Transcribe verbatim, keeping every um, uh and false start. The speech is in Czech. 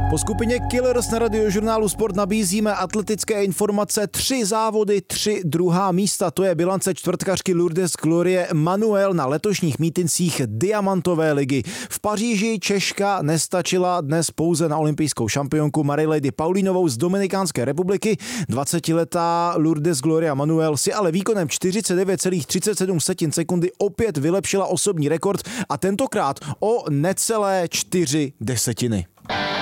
Po skupině Killers na Radiožurnálu Sport nabízíme atletické informace, tři závody, tři druhá místa. To je bilance čtvrtkařky Lourdes Glorie Manuel na letošních mítincích Diamantové ligy. V Paříži Češka nestačila dnes pouze na olympijskou šampionku Marilady Paulínovou z Dominikánské republiky. dvacetiletá Lourdes Gloria Manuel si ale výkonem čtyřicet devět celá třicet sedm sekundy opět vylepšila osobní rekord a tentokrát o necelé čtyři desetiny.